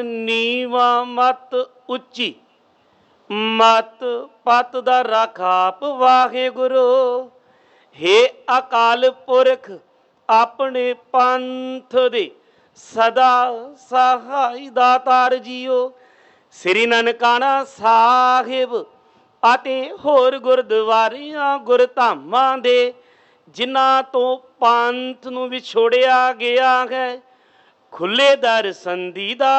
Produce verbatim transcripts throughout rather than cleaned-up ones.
ਨੀਵਾ ਮਤ ਉੱਚੀ, ਮਤ ਪਤ ਦਾ ਰਾਖਾਪ ਵਾਹਿਗੁਰੂ। हे ਅਕਾਲ ਪੁਰਖ ਆਪਣੇ ਪੰਥ ਦੇ ਸਦਾ ਸਹਾਈ ਦਾਤਾਰ ਜੀਓ। ਸ੍ਰੀ ਨਨਕਾਣਾ ਸਾਹਿਬ ਅਤੇ ਹੋਰ ਗੁਰਦੁਆਰਿਆਂ ਗੁਰਧਾਮਾਂ ਦੇ ਜਿਨ੍ਹਾਂ ਤੋਂ ਪੰਥ ਨੂੰ ਵਿਛੋੜਿਆ ਗਿਆ ਹੈ, ਖੁੱਲੇ ਦਰਸ਼ਨ ਦੀਦਾਰ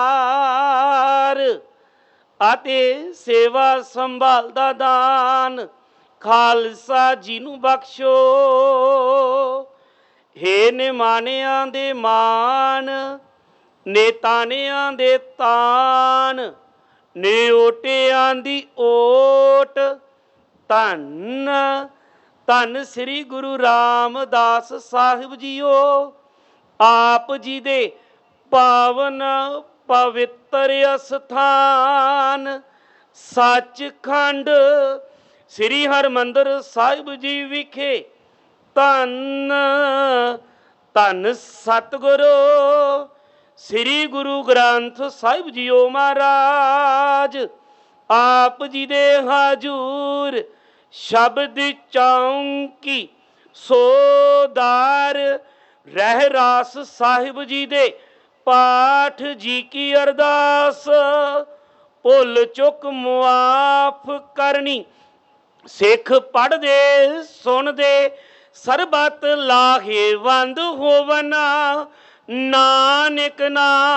ਅਤੇ ਸੇਵਾ ਸੰਭਾਲ ਦਾ ਦਾਨ ਖਾਲਸਾ ਜੀ ਨੂੰ ਬਖਸ਼ੋ। ਹੇ ਨਿਮਾਣਿਆਂ ਦੇ ਮਾਨ, ਨੇਤਾਨਿਆਂ ਦੇ ਤਾਨ, ਨਿਓਟਿਆਂ ਦੀ ਓਟ, ਧੰਨ ਧੰਨ ਸ੍ਰੀ ਗੁਰੂ ਰਾਮਦਾਸ ਸਾਹਿਬ ਜੀਓ। ਆਪ ਜੀ ਦੇ ਪਾਵਨ ਪਵਿੱਤਰ ਅਸਥਾਨ ਸੱਚਖੰਡ ਸ੍ਰੀ ਹਰਿਮੰਦਰ ਸਾਹਿਬ ਜੀ ਵਿਖੇ ਧੰਨ ਧੰਨ ਸਤਿਗੁਰੂ ਸ੍ਰੀ ਗੁਰੂ ਗ੍ਰੰਥ ਸਾਹਿਬ ਜੀਓ ਮਹਾਰਾਜ ਆਪ ਜੀ ਦੇ ਹਾਜ਼ੂਰ ਸ਼ਬਦ ਚੌਂਕੀ ਸੋਦਾਰ ਰਹਿਰਾਸ ਸਾਹਿਬ ਜੀ ਦੇ ਪਾਠ ਜੀ ਕੀ ਅਰਦਾਸ ਭੁੱਲ ਚੁੱਕ ਮੁਆਫ ਕਰਨੀ। ਸਿੱਖ ਪੜ੍ਹਦੇ ਸੁਣਦੇ ਸਰਬਤ ਲਾਹੇਵੰਦ ਹੋਵਨ, ਨਾਨਕ ਨਾਮ